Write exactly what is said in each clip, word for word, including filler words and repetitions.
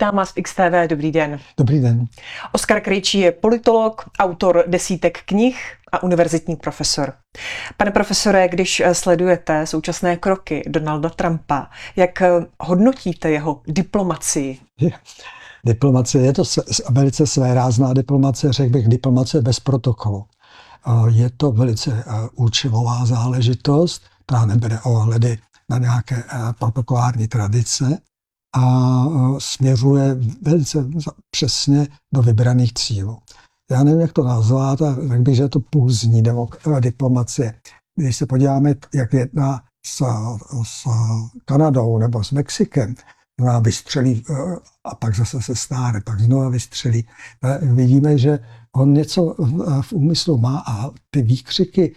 Vítám vás v X T V, dobrý den. Dobrý den. Oskar Krejčí je politolog, autor desítek knih a univerzitní profesor. Pane profesore, když sledujete současné kroky Donalda Trumpa, jak hodnotíte jeho diplomacii? Je. Diplomacie je to velice svérázná diplomacie, řekl bych diplomacie bez protokolu. Je to velice účelová záležitost, která nebere ohledy na nějaké protokolární tradice a směřuje velice přesně do vybraných cílů. Já nevím, jak to nazvat, ale řekl bych, že je to půzní diplomacie. Když se podíváme, jak jedná s, s Kanadou nebo s Mexikem, ona vystřelí a pak zase se stáhne, pak znova vystřelí. Vidíme, že on něco v úmyslu má a ty výkřiky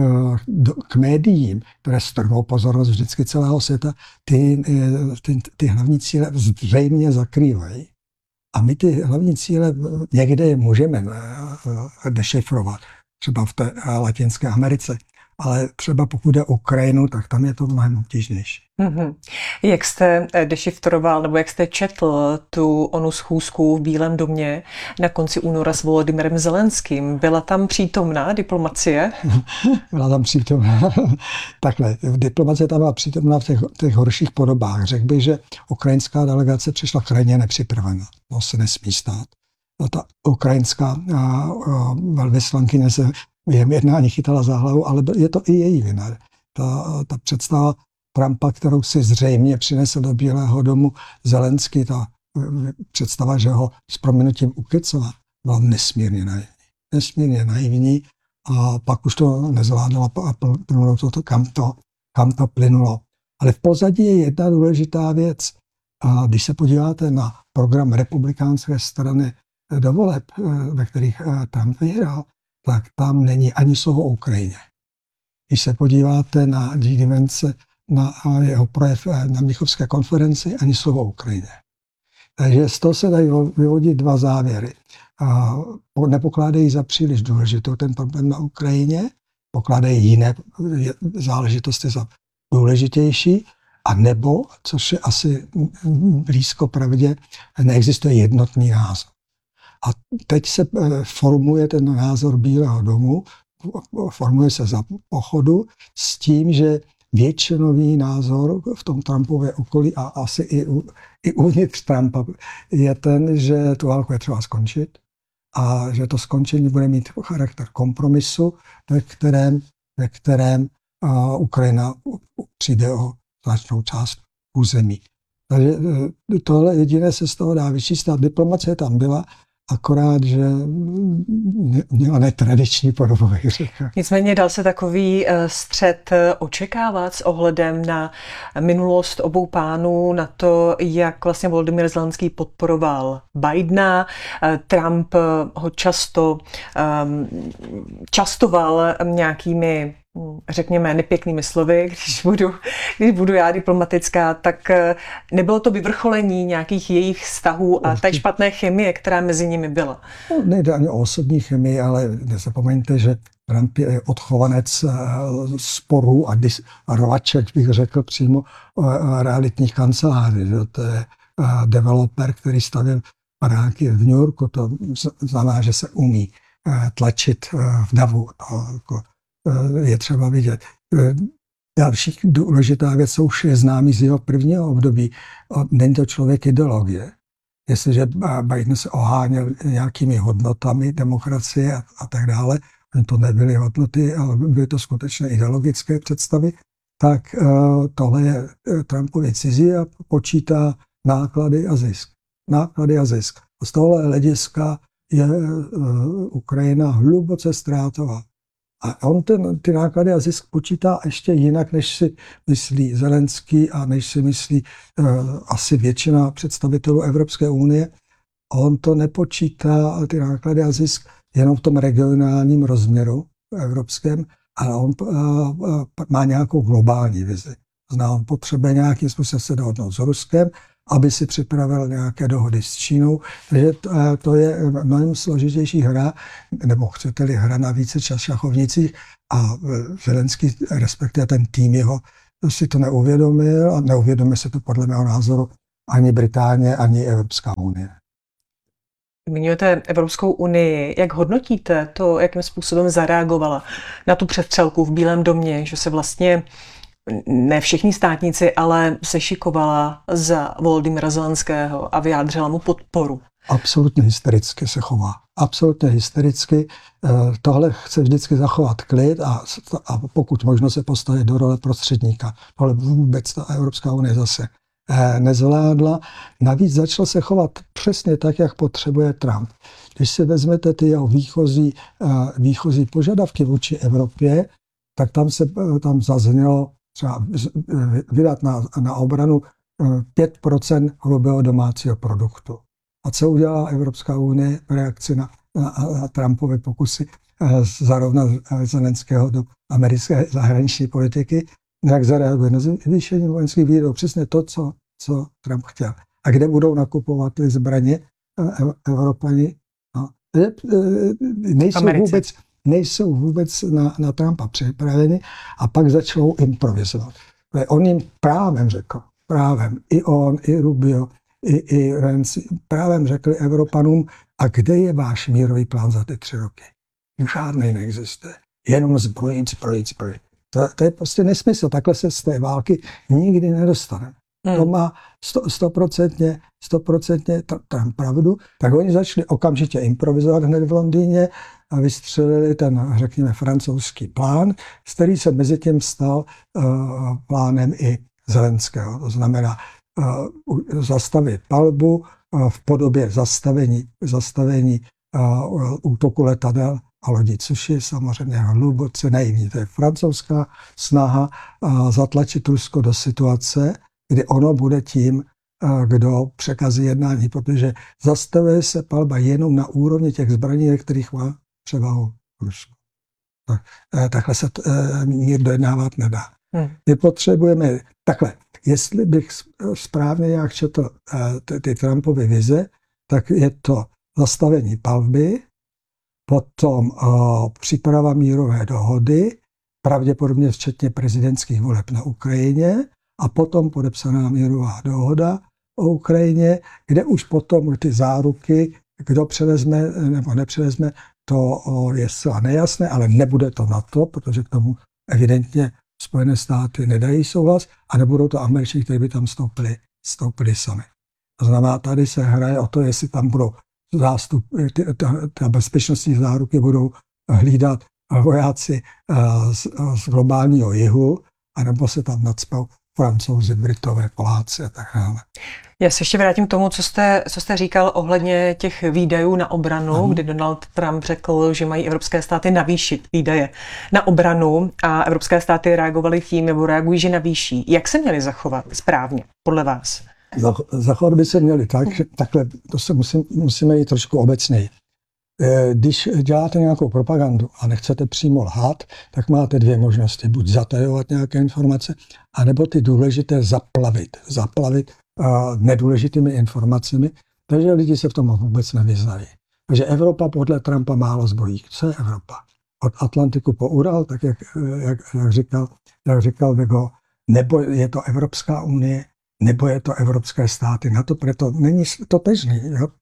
k médiím, které strhnou pozornost vždycky celého světa, ty, ty, ty hlavní cíle zřejmě zakrývají. A my ty hlavní cíle někde můžeme dešifrovat, třeba v té Latinské Americe. Ale třeba pokud jde o Ukrajinu, tak tam je to mnohem obtížnější. Mm-hmm. Jak jste dešifroval, nebo jak jste četl tu onu schůzku v Bílém domě na konci února s Volodymyrem Zelenským? Byla tam přítomná diplomacie? Byla tam přítomná. Takhle, diplomacie tam byla přítomná v těch, těch horších podobách. Řekl bych, že ukrajinská delegace přišla krajně nepřipravená. To se nesmí stát. Ta ukrajinská a, a, velvyslankyně se během jednání chytala za hlavu, ale je to i její vina. Ta, ta představa Trumpa, kterou si zřejmě přinesl do Bílého domu Zelenský, ta představa, že ho s prominutím ukecela, byla nesmírně naivní. Nesmírně naivní a pak už to nezvládlo a plynulo to, kam to, kam to plynulo. Ale v pozadí je jedna důležitá věc. A když se podíváte na program republikánské strany do voleb, ve kterých Trump vyhrál, tak tam není ani slovo o Ukrajině. Když se podíváte na J D. Vance, na jeho projev na Mnichovské konferenci, ani slovo o Ukrajině. Takže z toho se dají vyvodit dva závěry. Nepokládají za příliš důležitou ten problém na Ukrajině, pokládají jiné záležitosti za důležitější, a nebo, což je asi blízko pravdě, neexistuje jednotný názor. A teď se formuje ten názor Bílého domu, formuje se za pochodu s tím, že většinový názor v tom Trumpově okolí a asi i, u, i uvnitř Trumpa je ten, že tu válku je třeba skončit a že to skončení bude mít charakter kompromisu, ve kterém, ve kterém uh, Ukrajina přijde o značnou část území. Takže tohle jediné se z toho dá vyčíst. Diplomacie tam byla, akorát, že měla netradiční podobu, bych řekl. Nicméně dal se takový střet očekávat s ohledem na minulost obou pánů, na to, jak vlastně Volodymyr Zelenský podporoval Bidena. Trump ho často častoval nějakými, řekněme, nepěknými slovy, když budu, když budu já diplomatická, tak nebylo to vyvrcholení nějakých jejich vztahů a té špatné chemie, která mezi nimi byla. No, nejde ani o osobní chemii, ale nezapomeňte, že Trump je odchovanec sporů a, dis, a rvaček, bych řekl přímo, realitních kanceláří. To je developer, který stavěl paráky v New Yorku, to znamená, že se umí tlačit v davu. Je třeba vidět. Další důležitá věc jsou už známí z jeho prvního období. Není to člověk ideologie. Jestliže Biden se oháněl nějakými hodnotami demokracie a, a tak dále, to nebyly hodnoty, ale byly to skutečně ideologické představy, tak tohle je Trumpovi cizí a počítá náklady a zisk. Náklady a zisk. Z tohle hlediska je Ukrajina hluboce ztrátová. A on ten, ty náklady a zisk počítá ještě jinak, než si myslí Zelenský a než si myslí uh, asi většina představitelů Evropské unie. On to nepočítá, ty náklady a zisk, jenom v tom regionálním rozměru evropském, ale on uh, uh, má nějakou globální vizi. Zná, on potřebuje nějakým způsobem se dohodnout s Ruskem, aby si připravil nějaké dohody s Čínou. Takže to je mnohem složitější hra, nebo chcete-li hra na více šachovnicích a Zelenský, respektive ten tým jeho, si to neuvědomil a neuvědomil se to podle mého názoru ani Británie, ani Evropská unie. Zmiňujete Evropskou unii. Jak hodnotíte to, jakým způsobem zareagovala na tu přestřelku v Bílém domě, že se vlastně ne všichni státníci, ale sešikovala za Volodymyra Zelenského a vyjádřila mu podporu? Absolutně hystericky se chová. Absolutně hystericky. Tohle chce vždycky zachovat klid a, a pokud možno se postavit do role prostředníka. Tohle vůbec ta Evropská unie zase nezvládla. Navíc začal se chovat přesně tak, jak potřebuje Trump. Když si vezmete ty jeho výchozí, výchozí požadavky vůči Evropě, tak tam se tam zaznělo třeba vydat na, na obranu pět procent hrubého domácího produktu. A co udělala Evropská unie v reakci na, na, na Trumpové pokusy zarovnat Zelenského do americké zahraniční politiky? Jak zareaguje na zvýšení vojenských výdajů? Přesně to, co, co Trump chtěl. A kde budou nakupovat ty zbraně Evropani? No. Nejsou vůbec, nejsou vůbec na, na Trumpa připraveni a pak začnou improvizovat. On jim právem řekl, právem, i on, i Rubio, i, i Renzi, právem řekli Evropanům, a kde je váš mírový plán za ty tři roky? Žádný neexistuje. Jenom zbrojit, zbrojit, zbrojit. To, to je prostě nesmysl. Takhle se z té války nikdy nedostane. Hmm. To má stoprocentně stoprocentně tam pravdu. Tak oni začali okamžitě improvizovat hned v Londýně a vystřelili ten, řekněme, francouzský plán, který se mezi tím stal uh, plánem i Zelenského. To znamená uh, zastavit palbu uh, v podobě zastavení, zastavení uh, útoku letadel a lodí, což je samozřejmě hluboce naivní. To je francouzská snaha uh, zatlačit Rusko do situace, kdy ono bude tím, uh, kdo překazí jednání, protože zastavuje se palba jenom na úrovni těch zbraní, ve kterých má převahu Rusko. Tak, uh, takhle se uh, mír dojednávat nedá. Hmm. My potřebujeme takhle. Jestli bych správně nějak četl uh, ty, ty Trumpovy vize, tak je to zastavení palby, potom uh, příprava mírové dohody, pravděpodobně včetně prezidentských voleb na Ukrajině, a potom podepsaná mírová dohoda o Ukrajině, kde už potom ty záruky, kdo převezme nebo nepřevezme, to je zcela nejasné, ale nebude to NATO, protože k tomu evidentně Spojené státy nedají souhlas a nebudou to Američané, kteří by tam stoupili, stoupili sami. To znamená, tady se hraje o to, jestli tam budou zástup, ty, ta, ta bezpečnostní záruky budou hlídat vojáci z, z globálního jihu, anebo se tam nacpou Francouzi, Britové, Poláci a tak dále. Já se ještě vrátím k tomu, co jste, co jste říkal ohledně těch výdajů na obranu, ano. Kdy Donald Trump řekl, že mají evropské státy navýšit výdaje na obranu a evropské státy reagovaly tím, nebo reagují, že navýší. Jak se měli zachovat správně, podle vás? Zachovat by se měli tak, že takhle, to se musím, musíme jít trošku obecněji. Když děláte nějakou propagandu a nechcete přímo lhát, tak máte dvě možnosti. Buď zatajovat nějaké informace, anebo ty důležité zaplavit. Zaplavit uh, nedůležitými informacemi, takže lidi se v tom vůbec nevyznají. Takže Evropa podle Trumpa málo zbrojí. Co je Evropa? Od Atlantiku po Ural, tak jak, jak, jak říkal, jak říkal Vigo, nebo je to Evropská unie, nebo je to evropské státy. Na to proto není totéžný.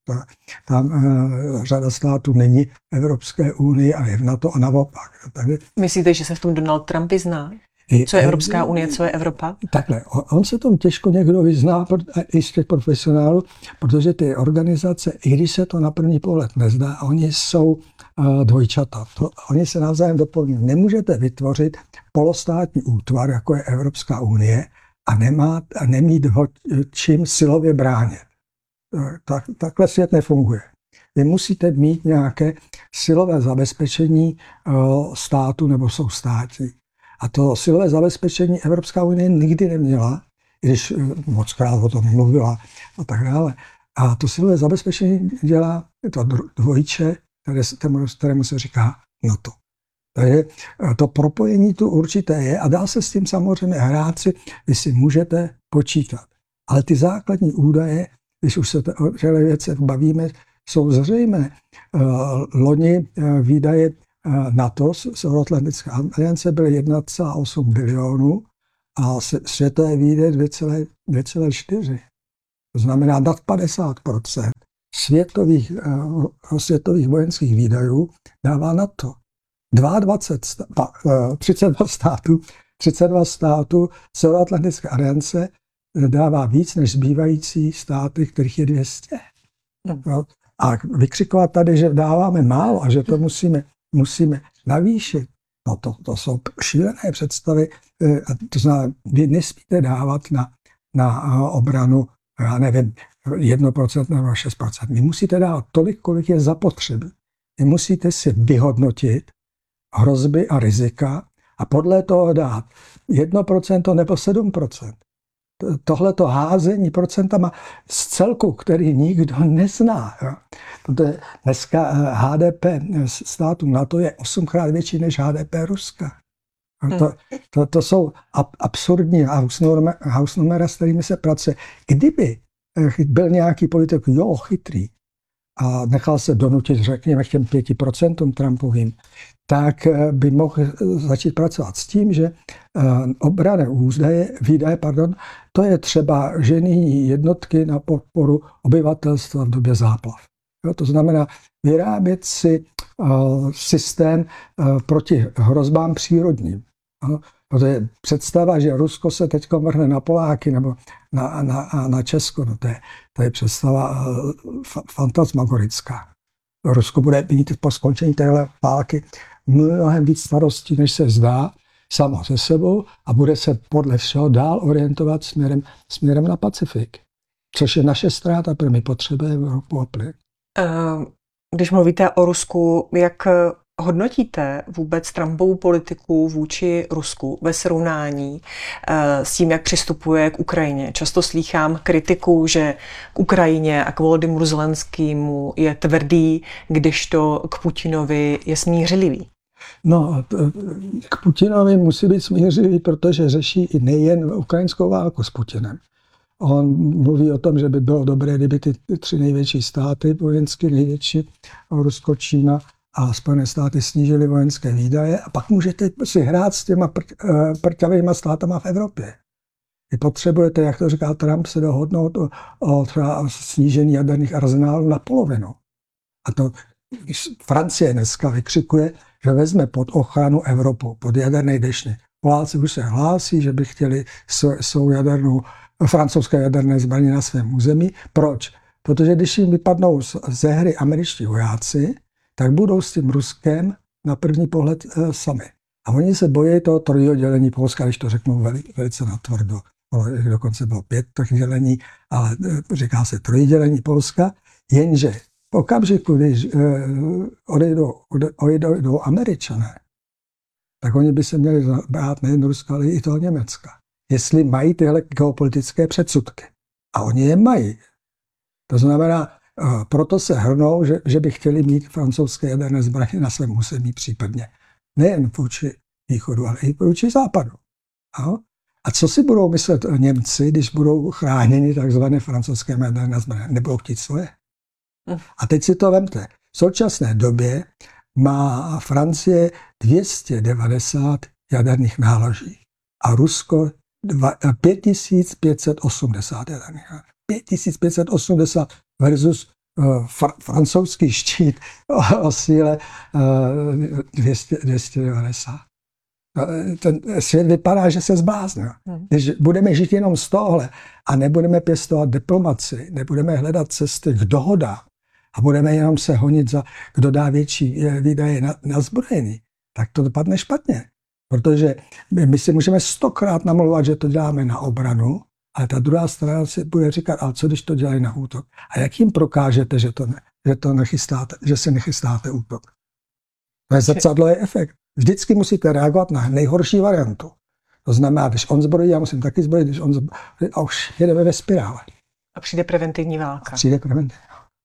Tam uh, řada států není Evropské unii a je v NATO a naopak. Tady... Myslíte, že se v tom Donald Trump vyzná? Co je Evropská unie, co je Evropa? Takhle, on, on se tom těžko někdo vyzná, i z těch profesionálů, protože ty organizace, i když se to na první pohled nezdá, oni jsou uh, dvojčata. To, oni se navzájem doplňují. Nemůžete vytvořit polostátní útvar, jako je Evropská unie, a, nemá, a nemít ho čím silově bránit. Tak, takhle svět nefunguje. Vy musíte mít nějaké silové zabezpečení uh, státu nebo soustátí. A to silové zabezpečení Evropská unie nikdy neměla, když uh, mockrát o tom mluvila a tak dále. A to silové zabezpečení dělá to dvojče, které, kterému se říká NATO. Takže to propojení tu určité je a dá se s tím samozřejmě hrát si, vy si můžete počítat. Ale ty základní údaje, když už se o těchto věcech bavíme, jsou zřejmé. Loni výdaje NATO, Severoatlantické aliance, byly jedna celá osm bilionů a světové výdaje dvě celá čtyři. to znamená nad padesát procent světových, světových vojenských výdajů dává NATO. dvacet dva, třicet dva států, třicet dva států Severoatlantické aliance dává víc než zbývající státy, kterých je dvě stě. No. A vykřikovat tady, že dáváme málo a že to musíme, musíme navýšit, no to, to jsou šílené představy. To znamená, vy nesmíte dávat na, na obranu, já nevím, jedno procento nebo šest procent. Vy musíte dávat tolik, kolik je zapotřebí. Vy musíte si vyhodnotit hrozby a rizika a podle toho dát jedno procento nebo sedm procent. Tohleto házení procentama z celku, který nikdo nezná. Protože dneska H D P států NATO je osmkrát větší než H D P Ruska. To, to, to jsou absurdní hausnumera, s kterými se pracuje. Kdyby byl nějaký politik, jo, chytrý, a nechal se donutit, řekněme, k těm pěti procentům Trumpovým, tak by mohl začít pracovat s tím, že obranné výdaje, výdaje, pardon, to je třeba žený jednotky na podporu obyvatelstva v době záplav. Jo, to znamená vyrábět si uh, systém uh, proti hrozbám přírodním. Uh, protože představa, že Rusko se teď vrhne na Poláky nebo na, na, na Česko, no to, je, to je představa uh, fantasmagorická. Rusko bude mít po skončení téhle války mnohem víc starostí, než se zdá, samo se sebou a bude se podle všeho dál orientovat směrem, směrem na Pacifik. Což je naše ztráta, protože my potřebujeme ropu a plyn. Když mluvíte o Rusku, jak hodnotíte vůbec Trumpovu politiku vůči Rusku ve srovnání s tím, jak přistupuje k Ukrajině? Často slýchám kritiku, že k Ukrajině a k Volodymyru Zelenskému je tvrdý, kdežto k Putinovi je smířlivý. No, k Putinovi musí být smířlivý, protože řeší i nejen ukrajinskou válku s Putinem. On mluví o tom, že by bylo dobré, kdyby ty tři největší státy, vojensky největší, Rusko, Čína a Spojené státy, snížily vojenské výdaje a pak můžete si hrát s těma prťavýma státama v Evropě. Vy potřebujete, jak to říká Trump, se dohodnout o, o třeba snížení jaderných arzenálů na polovinu. A to Francie dneska vykřikuje, že vezme pod ochranu Evropu, pod jaderný deštník. Poláci už se hlásí, že by chtěli svou jadernou, francouzské jaderné zbraně na svém území. Proč? Protože když jim vypadnou ze hry američtí vojáci, tak budou s tím Ruskem na první pohled e, sami. A oni se bojí toho trojího dělení Polska, když to řeknou veli, velice natvrdo. Dokonce bylo pět těch dělení, ale e, říká se trojí dělení Polska, jenže v okamžiku, když e, odejdou, odejdou do Američané, tak oni by se měli brát nejen Ruska, ale i toho Německa. Jestli mají tyhle geopolitické předsudky. A oni je mají. To znamená, proto se hrnou, že, že by chtěli mít francouzské jaderné zbraně na svém území případně. Nejen vůči východu, ale i vůči západu. A, a co si budou myslet Němci, když budou chráněni takzvané francouzské jaderné zbraně? Nebudou chtít svoje. A teď si to vemte. V současné době má Francie dvě stě devadesát jaderných náloží a Rusko pět tisíc pět set osmdesát jaderných náloží. pět tisíc pět set osmdesát versus uh, fr- francouzský štít o, o síle uh, dvě stě, dvě stě devadesát. Ten svět vypadá, že se zblázne. Když budeme žít jenom z tohle a nebudeme pěstovat diplomaci, nebudeme hledat cesty k dohodám a budeme jenom se honit za, kdo dá větší výdaje na, na zbrojení, tak to dopadne špatně. Protože my si můžeme stokrát namlouvat, že to děláme na obranu, ale ta druhá strana si bude říkat, ale co když to dělají na útok? A jak jim prokážete, že, to ne, že, to nechystáte, že si nechystáte útok? To je zrcadlový efekt. Vždycky musíte reagovat na nejhorší variantu. To znamená, když on zbrojí, já musím taky zbrojit, když on zbrojí, a už jedeme ve spirále. A přijde preventivní válka. A přijde preventivní.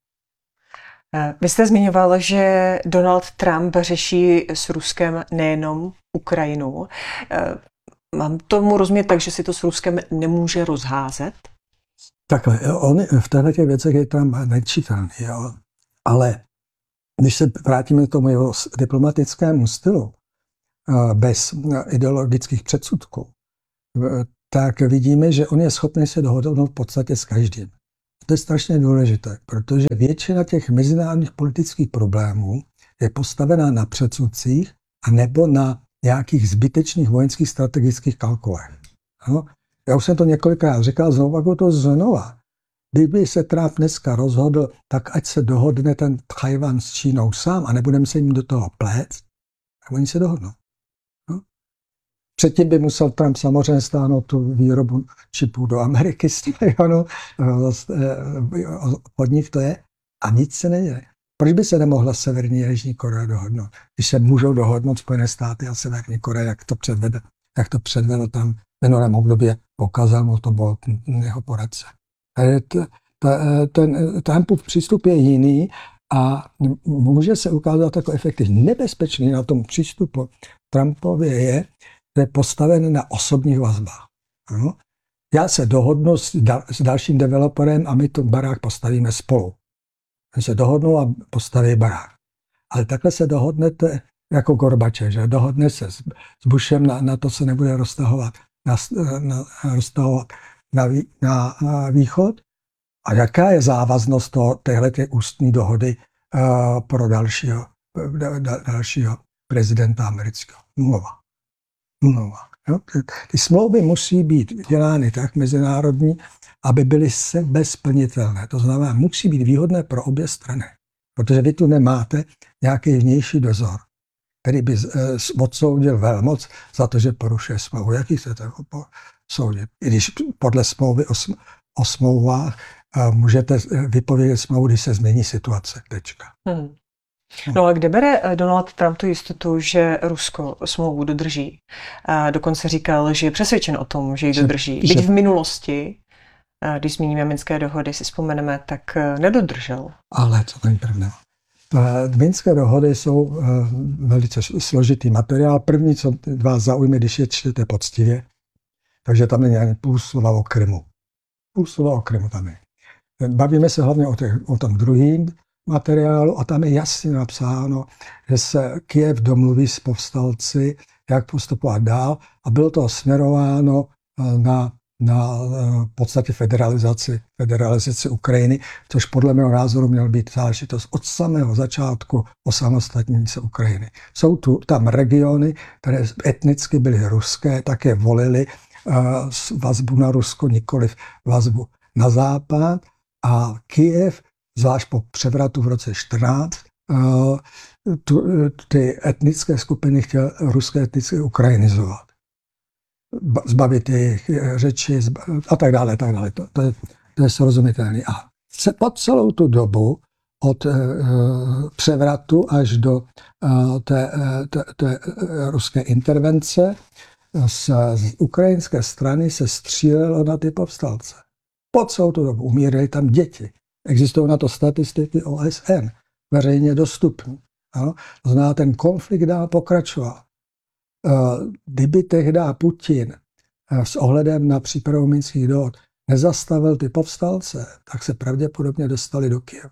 Vy jste zmiňoval, že Donald Trump řeší s Ruskem nejenom Ukrajinu. Mám tomu rozumět tak, že si to s Ruskem nemůže rozházet? Takhle, on v těchto věcech je Trump nečitelný, jo. Ale když se vrátíme k tomu jeho diplomatickému stylu, bez ideologických předsudků, tak vidíme, že on je schopný se dohodnout v podstatě s každým. To je strašně důležité, protože většina těch mezinárodních politických problémů je postavená na předsudcích a nebo na nějakých zbytečných vojenských strategických kalkulech. No, já už jsem to několikrát říkal, znovu jako to znova. Kdyby se Trump dneska rozhodl, tak ať se dohodne ten Tchaj-wan s Čínou sám a nebudeme se jim do toho plést, tak oni se dohodnou. No. Předtím by musel Trump samozřejmě stáhnout tu výrobu čipů do Ameriky z Tchaj-wanu, od nich to je, a nic se neděje. Proč by se nemohla Severní a Jižní Korea dohodnout? Když se můžou dohodnout Spojené státy a Severní Korea, jak to předvedl, jak to předvedl tam v minulém období, pokazal mu to byl jeho poradce. Ten Trumpův přístup je jiný a může se ukázat jako efektivní. Nebezpečný na tom přístupu Trumpově je, že je postaven na osobních vazbách. No? Já se dohodnu s, dal, s dalším developerem a my tu barák postavíme spolu. Oni se dohodnou a postaví barák. Ale takhle se dohodnete jako Gorbačev, že dohodne se s, s Bushem, na, na to se nebude roztahovat na, na, roztahovat na, na, na východ. A jaká je závaznost téhleté ústní dohody uh, pro dalšího, da, da, dalšího prezidenta amerického? Nulová. Nulová. Jo? Ty smlouvy musí být dělány tak mezinárodní, aby byly sebesplnitelné. To znamená, musí být výhodné pro obě strany. Protože vy tu nemáte nějaký vnější dozor, který by odsoudil velmoc za to, že porušuje smlouvu. Jaký chcete ho soudit? I když podle smlouvy o, sm- o smlouvách můžete vypovědět smlouvu, když se změní situace. Tečka. Hmm. No a kde bere Donald Trump tu jistotu, že Rusko smlouvu dodrží? A dokonce říkal, že je přesvědčen o tom, že ji dodrží. Byť v minulosti, když zmíníme minské dohody, si vzpomeneme, tak nedodržel. Ale to není pravda. Minské dohody jsou velice složitý materiál. První, co vás zaujme, když je čtete poctivě, takže tam není ani půl slova o Krymu. Půl slova o Krymu tam je. Bavíme se hlavně o, těch, o tom druhým materiálu a tam je jasně napsáno, že se Kyjev domluví s povstalci, jak postupovat dál, a bylo to směrováno na, na v podstatě federalizaci, federalizaci Ukrajiny, což podle mého názoru měl být záležitost od samého začátku osamostatnění se Ukrajiny. Jsou tu tam regiony, které etnicky byly ruské, také volili uh, vazbu na Rusko, nikoliv vazbu na západ, a Kyjev, zvlášť po převratu v roce čtrnáct, uh, tu, ty etnické skupiny chtěl ruské etnické ukrajinizovat. Zbavit jejich řeči a tak dále, tak dále. To, to, je, to je srozumitelné. A se po celou tu dobu od uh, převratu až do uh, té, té, té ruské intervence z, z ukrajinské strany se střílelo na ty povstalce. Po celou tu dobu umírali tam děti. Existují na to statistiky O S N, veřejně dostupné. To znamená, ten konflikt dál pokračoval. Kdyby tehdy Putin s ohledem na přípravu minských dohod nezastavil ty povstalce, tak se pravděpodobně dostali do Kyjeva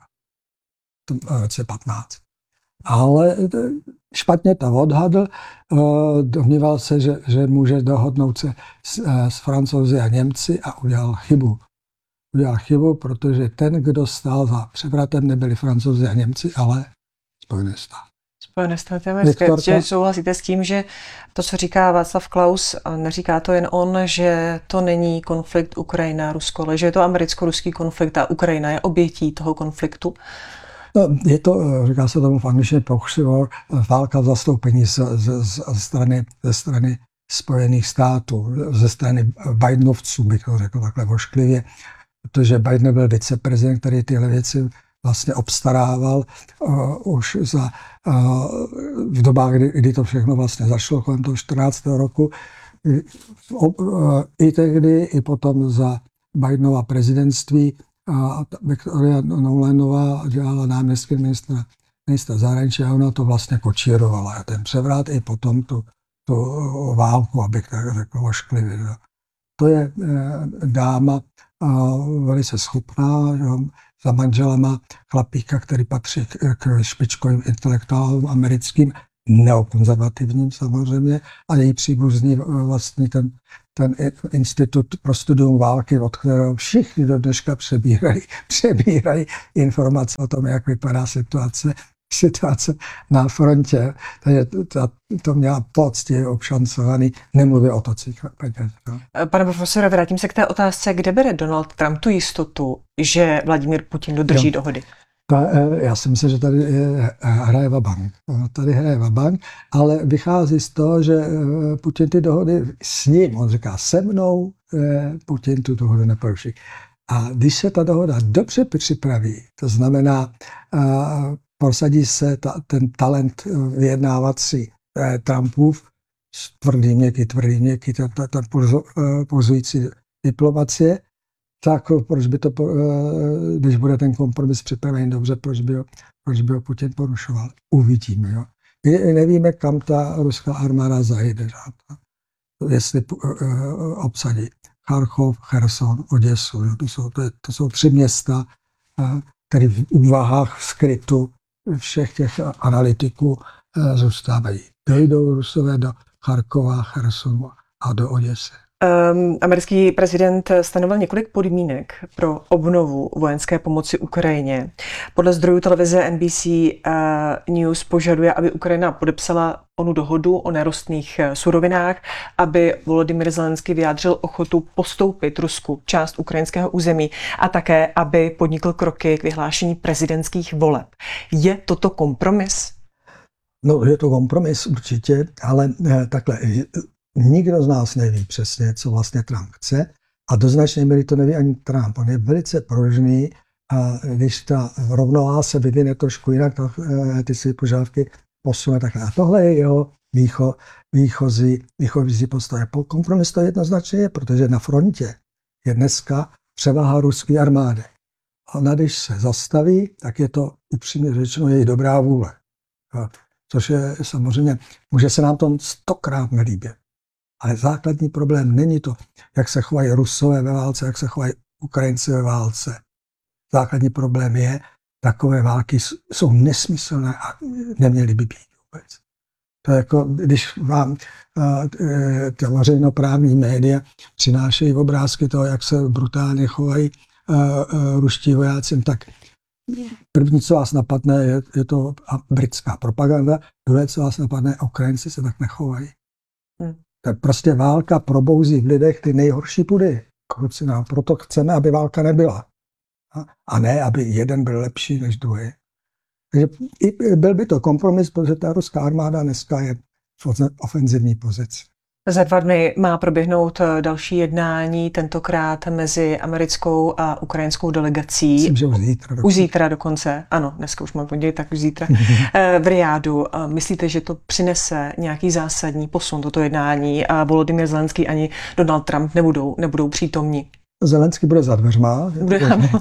v roce patnáct. Ale špatně to odhadl, domníval se, že, že může dohodnout se s, s Francouzi a Němci a udělal chybu. Udělal chybu, protože ten, kdo stál za převratem, nebyli Francouzi a Němci, ale Spojené státy. Spojené státy americké. Že souhlasíte s tím, že to, co říká Václav Klaus, a neříká to jen on, že to není konflikt Ukrajina-Rusko, ale že je to americko-ruský konflikt a Ukrajina je obětí toho konfliktu? No, je to, říká se tomu v angličtině proxy war, válka v zastoupení ze, ze, ze, strany, ze strany Spojených států, ze strany Bidenovců, bych to řekl takhle vošklivě, protože Biden byl viceprezident, který tyhle věci vlastně obstarával uh, už za, uh, v dobách, kdy, kdy to všechno vlastně zašlo kolem toho čtrnáctého roku. I, uh, I tehdy, i potom za Bidenova prezidentství uh, Victoria Nulandová dělala náměstky ministra, ministra zahraničí a ona to vlastně kočírovala. Ten převrat i potom tu, tu válku, abych tak řekl ošklivě. To je uh, dáma uh, velice schopná, že, za manžela má chlapíka, který patří k špičkovým intelektuálům americkým, neokonzervativním samozřejmě, a její příbuzný vlastní ten ten institut pro studium války, od kterého všichni do dneška přebírají, přebírají informace o tom, jak vypadá situace, situace na frontě. Takže to, to měla poctivě obšancovaný, nemluvě o tocích peněz. No. Pane profesore, vrátím se k té otázce, kde bere Donald Trump tu jistotu, že Vladimír Putin dodrží jo. dohody? Ta, já si myslím, že tady je, hraje vabank. Tady hraje vabank, ale vychází z toho, že Putin ty dohody s ním, on říká se mnou, Putin tu dohodu neporuší. A když se ta dohoda dobře připraví, to znamená, prosadí se ta, ten talent vyjednávací Trumpův, tvrdý měkký, tvrdý měkký, ten, ten pulzující diplomacie, tak proč by to, když bude ten kompromis připravený dobře, proč by ho, proč by ho Putin porušoval? Uvidíme. Jo? My nevíme, kam ta ruská armáda zajde. Jestli obsadí Charkov, Cherson, Oděsu. Jo? To, jsou, to, je, to jsou tři města, které v úvahách, v skrytu všech těch analytiků zůstávají. Dojdou Rusové do Charkova, Chersonu a do Oděsy. Um, americký prezident stanovil několik podmínek pro obnovu vojenské pomoci Ukrajině. Podle zdrojů televize N B C uh, News požaduje, aby Ukrajina podepsala onu dohodu o nerostných surovinách, aby Volodymyr Zelenský vyjádřil ochotu postoupit Rusku část ukrajinského území a také, aby podnikl kroky k vyhlášení prezidentských voleb. Je toto kompromis? No, je to kompromis určitě, ale eh, takhle. Nikdo z nás neví přesně, co vlastně Trump chce a do značné míry to neví ani Trump. On je velice pružný a když ta rovnováha se vyvine trošku jinak, tak ty si požadavky posune takhle. A tohle je jeho výcho, výchozí, výchozí postoje. Kompromis to jednoznačně je, protože na frontě je dneska převaha ruské armády. A když se zastaví, tak je to upřímně řečeno její dobrá vůle. Což je samozřejmě, může se nám to stokrát nelíbit. Ale základní problém není to, jak se chovají Rusové ve válce, jak se chovají Ukrajinci ve válce. Základní problém je, takové války jsou nesmyslné a neměly by být vůbec. To je jako, když vám ty veřejnoprávní média přinášejí obrázky toho, jak se brutálně chovají ruští vojáci, tak první, co vás napadne, je, je to britská propaganda, druhé, co vás napadne, Ukrajinci se tak nechovají. Hmm. Tak prostě válka probouzí v lidech ty nejhorší pudy. Proto chceme, aby válka nebyla. A ne, aby jeden byl lepší než druhý. Takže byl by to kompromis, protože ta ruská armáda dneska je v ofenzivní pozici. Za dva dny má proběhnout další jednání, tentokrát mezi americkou a ukrajinskou delegací. Myslím, že už zítra dokonce. Už zítra dokonce, ano, dneska už mám pondělí, tak už zítra v Riádu. Myslíte, že to přinese nějaký zásadní posun, toto jednání, a Volodymyr Zelenský ani Donald Trump nebudou, nebudou přítomní? Zelenský bude za dveřma. Bude,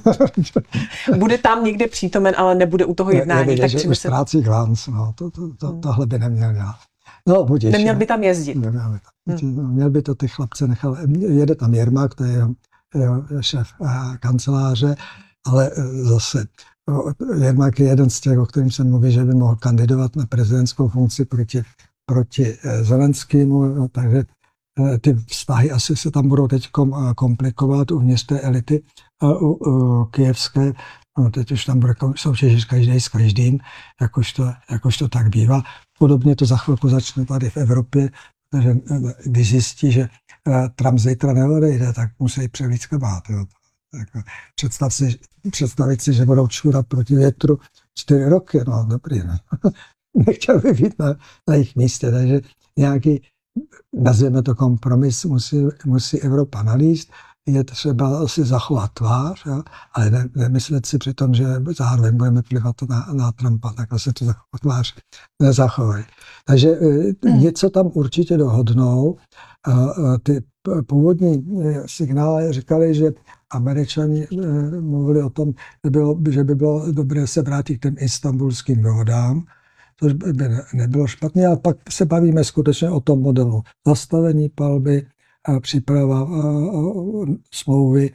bude tam někde přítomen, ale nebude u toho jednání. Je, je, tak že přinese... ztrácí glans, no, to, to, to, hmm. tohle by neměl dělat. No, budíš, Neměl by tam jezdit. Neměl by, tam. Hmm. Měl by to ty chlapce nechal. Jede tam Jermak, to je jeho, jeho šéf kanceláře, ale zase Jermak je jeden z těch, o kterým se mluví, že by mohl kandidovat na prezidentskou funkci proti, proti Zelenskému, no, takže ty vztahy asi se tam budou teď komplikovat uvnitř té elity kyjevské. No, teď už tam bude soutěžit každý s každým, jakož to, jakož to tak bývá. Podobně to za chvilku začne tady v Evropě, protože když zjistí, že Trump zítra neodejde, tak musí převlít kabát. Představ si, představit si, že budou čurat proti větru čtyři roky, no dobrý, ne? Nechtěl by být na, na jejich místě, takže nějaký, nazvěme to kompromis, musí, musí Evropa nalíst. Je třeba si zachovat tvář, jo? Ale ne, nemyslet si přitom, že zároveň budeme plivat na, na Trumpa, takhle se to zachovat tvář nezachovají. Takže mm. něco tam určitě dohodnou. A, a ty původní signály říkali, že Američani mluvili o tom, že, bylo, že by bylo dobré se vrátit k těm istanbulským dohodám, což by nebylo špatné, ale pak se bavíme skutečně o tom modelu zastavení palby, a příprava smlouvy,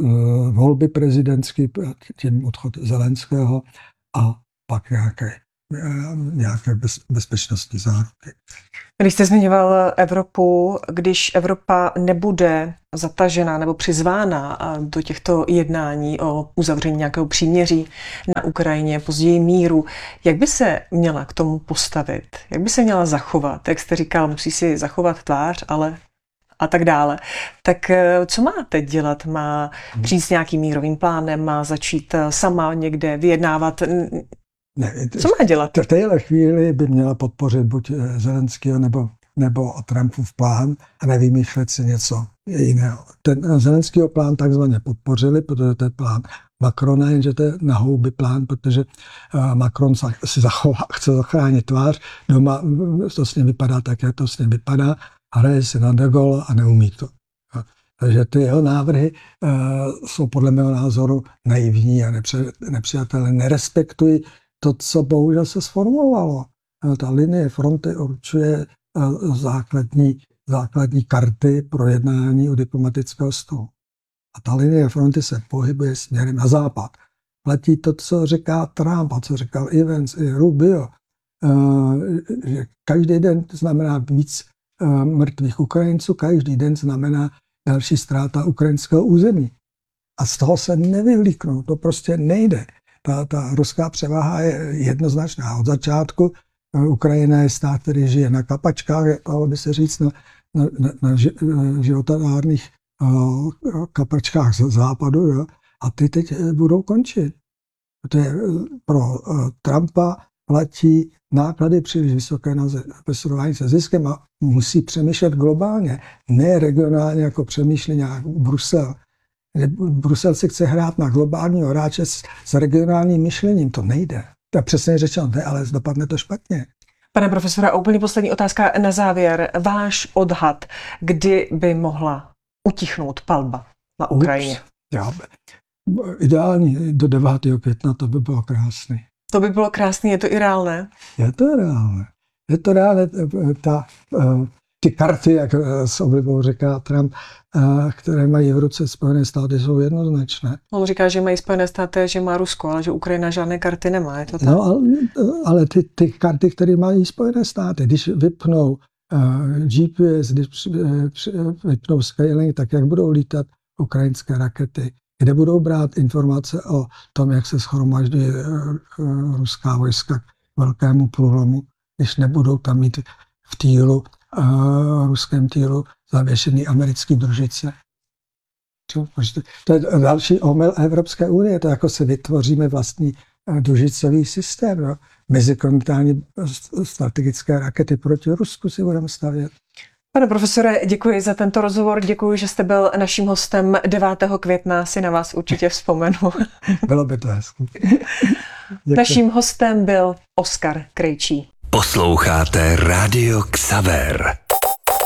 volby prezidentské, tím odchod Zelenského a pak nějaké nějaké bez, bezpečnostní záruky. Když jste zmiňoval Evropu, když Evropa nebude zatažena nebo přizvána do těchto jednání o uzavření nějakého příměří na Ukrajině, později míru, jak by se měla k tomu postavit? Jak by se měla zachovat? Jak jste říkal, musí si zachovat tvář, ale a tak dále. Tak co má teď dělat? Má přijít s nějakým mírovým plánem? Má začít sama někde vyjednávat? Ne, co má dělat? V téhle chvíli by měla podpořit buď Zelenského nebo, nebo Trumpův plán a nevymýšlet si něco jiného. Ten Zelenskýho plán takzvaně podpořili, protože to je plán Macrona, jenže to je na houby plán, protože Macron si zachová, chce zachránit tvář, doma to s ním vypadá tak, jak to s ním vypadá, hraje si na de Gaulle a neumí to. Takže ty jeho návrhy uh, jsou podle mého názoru naivní a nepři, nepřijatelné. Nerespektují to, co bohužel se sformovalo. Ta linie fronty určuje uh, základní, základní karty pro jednání u diplomatického stolu. A ta linie fronty se pohybuje směrem na západ. Platí to, co říká Trump a co říkal Evans i Rubio, uh, že každý den znamená víc uh, mrtvých Ukrajinců, každý den znamená další ztráta ukrajinského území. A z toho se nevyvlíknou, to prostě nejde. Ta, ta ruská převaha je jednoznačná. Od začátku Ukrajina je stát, který žije na kapačkách, dalo by se říct na, na, na, na životadárných uh, kapačkách z západu, jo? A ty teď budou končit. Protože pro uh, Trumpa platí náklady příliš vysoké na srovnání se ziskem a musí přemýšlet globálně, ne regionálně, jako přemýšlí nějak Brusel. Brusel si chce hrát na globálního hráče s, s regionálním myšlením. To nejde. To je přesně řečeno, ne, ale dopadne to špatně. Pane profesore, a úplně poslední otázka na závěr. Váš odhad, kdy by mohla utichnout palba na Ukrajině? Ups, já, ideální do devátého května, to by bylo krásné. To by bylo krásné, je to i reálné? Je to reálné. Je to reálné. Ta, ty karty, jak s oblibou říká Trump, které mají v ruce Spojené státy, jsou jednoznačné. On říká, že mají Spojené státy, že má Rusko, ale že Ukrajina žádné karty nemá. Je to tak? No, ale, ale ty, ty karty, které mají Spojené státy, když vypnou G P S, když vypnou Skylink, tak jak budou lítat ukrajinské rakety, kde budou brát informace o tom, jak se shromažďuje ruská vojska k velkému průlomu, když nebudou tam mít v týlu, uh, ruském týlu zavěšený americký družice. To je další omyl Evropské unie, to jako se vytvoříme vlastní družicový systém. No. Mezikontinentální strategické rakety proti Rusku si budeme stavět. Pane profesore, děkuji za tento rozhovor, děkuji, že jste byl naším hostem devátého května, si na vás určitě vzpomenu. Bylo by to hezky. Naším hostem byl Oskar Krejčí. Posloucháte Rádio Xaver.